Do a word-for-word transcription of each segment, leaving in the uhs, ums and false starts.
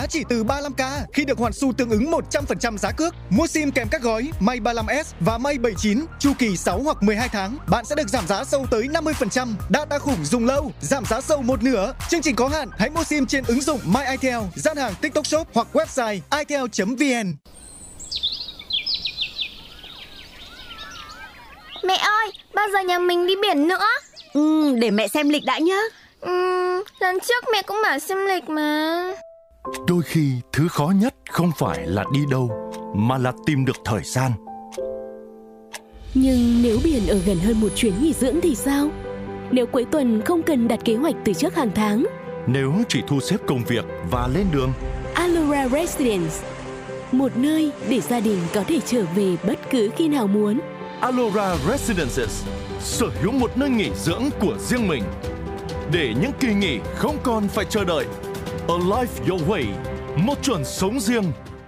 giá chỉ từ ba mươi lăm k khi được hoàn xu tương ứng một trăm phần trăm giá cước. Mua sim kèm các gói May ba mươi lăm S và May bảy mươi chín, chu kỳ sáu hoặc mười hai tháng, bạn sẽ được giảm giá sâu tới năm mươi phần trăm. Data khủng dùng lâu, giảm giá sâu một nửa. Chương trình có hạn, hãy mua sim trên ứng dụng My itel, gian hàng TikTok Shop hoặc website itel chấm vn. Mẹ ơi, bao giờ nhà mình đi biển nữa? Ừ, để mẹ xem lịch đã nhá. Ừ, lần trước mẹ cũng bảo xem lịch mà. Đôi khi thứ khó nhất không phải là đi đâu, mà là tìm được thời gian. Nhưng nếu biển ở gần hơn một chuyến nghỉ dưỡng thì sao? Nếu cuối tuần không cần đặt kế hoạch từ trước hàng tháng? Nếu chỉ thu xếp công việc và lên đường? Allura Residence, một nơi để gia đình có thể trở về bất cứ khi nào muốn. Allura Residences sở hữu một nơi nghỉ dưỡng của riêng mình, để những kỳ nghỉ không còn phải chờ đợi. A Life Your Way, một chuẩn sống riêng.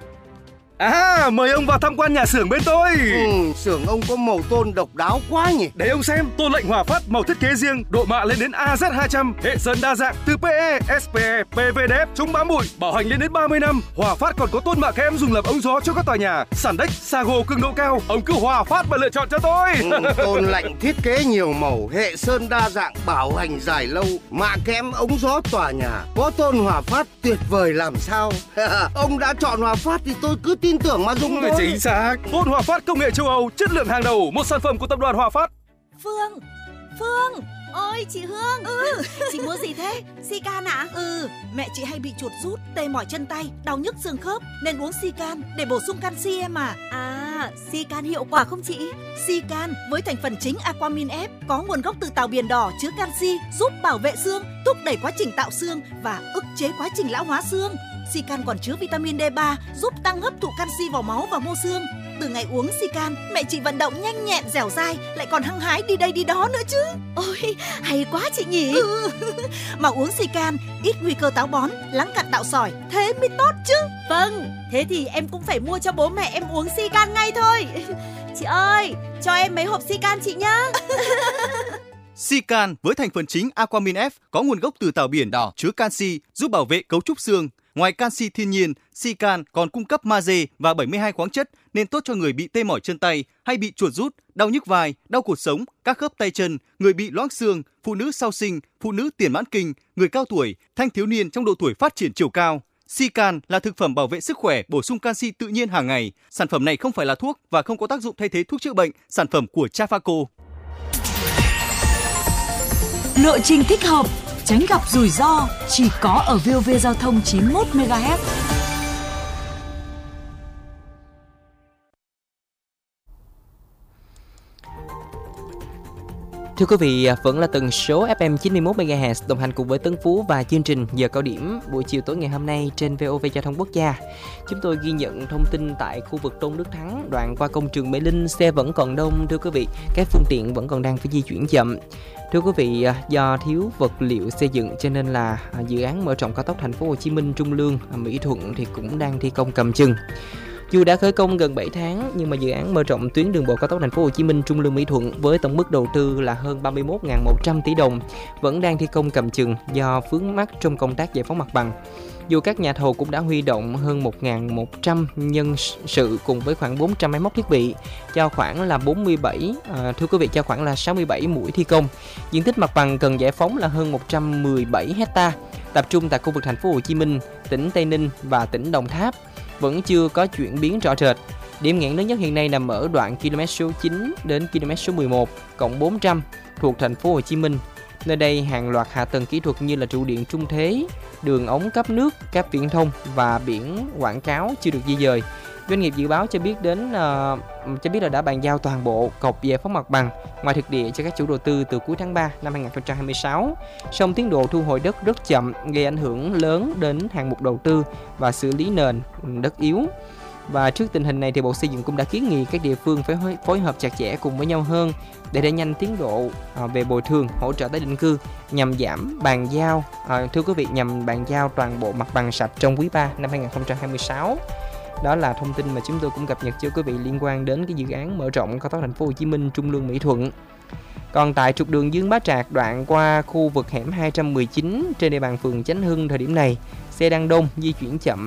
À, mời ông vào tham quan nhà xưởng bên tôi. Ừ, xưởng ông có màu tôn độc đáo quá nhỉ. Để ông xem, tôn lệnh Hòa Phát màu thiết kế riêng, độ mạ lên đến A Z hai trăm, hệ sơn đa dạng từ pê e, ét pê e, pê vê đê ép, chống bám bụi, bảo hành lên đến ba mươi năm. Hòa Phát còn có tôn mạ kẽm dùng làm ống gió cho các tòa nhà, sàn đếch, sago cường độ cao. Ông cứ Hòa Phát mà lựa chọn cho tôi. Ừ, tôn lệnh thiết kế nhiều màu, hệ sơn đa dạng, bảo hành dài lâu, mạ kẽm ống gió tòa nhà. Có tôn Hòa Phát tuyệt vời làm sao. Ông đã chọn Hòa Phát thì tôi cứ tin tưởng mà dùng thôi. Chính xác. Tôn Hòa Phát công nghệ châu Âu, chất lượng hàng đầu, một sản phẩm của tập đoàn Hòa Phát. Phương, Phương, ôi chị Hương. Ừ, chị mua gì thế? Sican ạ? À? Ừ, mẹ chị hay bị chuột rút, tê mỏi chân tay, đau nhức xương khớp nên uống Sican để bổ sung canxi em à. À, Sican hiệu quả không chị? Sican với thành phần chính Aquamin F có nguồn gốc từ tàu biển đỏ, chứa canxi, giúp bảo vệ xương, thúc đẩy quá trình tạo xương và ức chế quá trình lão hóa xương. Sican còn chứa vitamin D ba, giúp tăng hấp thụ canxi vào máu và mô xương. Từ ngày uống Sican, mẹ chị vận động nhanh nhẹn, dẻo dai, lại còn hăng hái đi đây đi đó nữa chứ. Ôi, hay quá chị nhỉ. Ừ. Mà uống Sican, ít nguy cơ táo bón, lắng cặn tạo sỏi, thế mới tốt chứ. Vâng, thế thì em cũng phải mua cho bố mẹ em uống Sican ngay thôi. Chị ơi, cho em mấy hộp Sican chị nhá. Sican với thành phần chính Aquamin F có nguồn gốc từ tàu biển đỏ, chứa canxi, giúp bảo vệ cấu trúc xương. Ngoài canxi thiên nhiên, Sican còn cung cấp magie và bảy mươi hai khoáng chất nên tốt cho người bị tê mỏi chân tay hay bị chuột rút, đau nhức vai, đau cột sống, các khớp tay chân, người bị loãng xương, phụ nữ sau sinh, phụ nữ tiền mãn kinh, người cao tuổi, thanh thiếu niên trong độ tuổi phát triển chiều cao. Sican là thực phẩm bảo vệ sức khỏe, bổ sung canxi tự nhiên hàng ngày. Sản phẩm này không phải là thuốc và không có tác dụng thay thế thuốc chữa bệnh. Sản phẩm của Trafaco. Lộ trình thích hợp, tránh gặp rủi ro chỉ có ở vê o vê Giao thông chín mươi mốt mê ga héc. Thưa quý vị, vẫn là tần số ép em chín mươi mốt mê ga héc đồng hành cùng với Tấn Phú và chương trình Giờ Cao Điểm buổi chiều tối ngày hôm nay trên vê o vê Giao thông Quốc gia. Chúng tôi ghi nhận thông tin tại khu vực Tôn Đức Thắng, đoạn qua công trường Mễ Linh, xe vẫn còn đông. Thưa quý vị, các phương tiện vẫn còn đang phải di chuyển chậm. Thưa quý vị, do thiếu vật liệu xây dựng cho nên là dự án mở rộng cao tốc Thành phố Hồ Chí Minh Trung Lương Mỹ Thuận thì cũng đang thi công cầm chừng. Dù đã khởi công gần bảy tháng nhưng mà dự án mở rộng tuyến đường bộ cao tốc Thành phố Hồ Chí Minh Trung Lương Mỹ Thuận với tổng mức đầu tư là hơn ba mươi mốt nghìn một trăm tỷ đồng vẫn đang thi công cầm chừng do vướng mắc trong công tác giải phóng mặt bằng. Dù các nhà thầu cũng đã huy động hơn một nghìn một trăm nhân sự cùng với khoảng bốn trăm máy móc thiết bị cho khoảng là bốn mươi bảy à, thưa quý vị cho khoảng là sáu mươi bảy mũi thi công. Diện tích mặt bằng cần giải phóng là hơn một trăm mười bảy héc-ta, tập trung tại khu vực Thành phố Hồ Chí Minh, tỉnh Tây Ninh và tỉnh Đồng Tháp. Vẫn chưa có chuyển biến rõ rệt. Điểm nghẽn lớn nhất hiện nay nằm ở đoạn km số chín đến km số mười một cộng bốn trăm thuộc Thành phố Hồ Chí Minh. Nơi đây hàng loạt hạ tầng kỹ thuật như là trụ điện trung thế, đường ống cấp nước, cáp viễn thông và biển quảng cáo chưa được di dời. Doanh nghiệp dự báo cho biết đến uh, cho biết là đã bàn giao toàn bộ cọc giải phóng mặt bằng ngoài thực địa cho các chủ đầu tư từ cuối tháng ba năm hai nghìn không trăm hai mươi sáu. Song tiến độ thu hồi đất rất chậm, gây ảnh hưởng lớn đến hạng mục đầu tư và xử lý nền đất yếu. Và trước tình hình này thì Bộ Xây dựng cũng đã kiến nghị các địa phương phải phối hợp chặt chẽ cùng với nhau hơn để đẩy nhanh tiến độ về bồi thường, hỗ trợ tái định cư nhằm giảm bàn giao à, thưa quý vị nhằm bàn giao toàn bộ mặt bằng sạch trong quý ba năm hai nghìn không trăm hai mươi sáu. Đó là thông tin mà chúng tôi cũng cập nhật cho quý vị liên quan đến cái dự án mở rộng cao tốc Thành phố Hồ Chí Minh Trung Lương Mỹ Thuận. Còn tại trục đường Dương Bá Trạc đoạn qua khu vực hẻm hai trăm mười chín trên địa bàn phường Chánh Hưng, thời điểm này xe đang đông, di chuyển chậm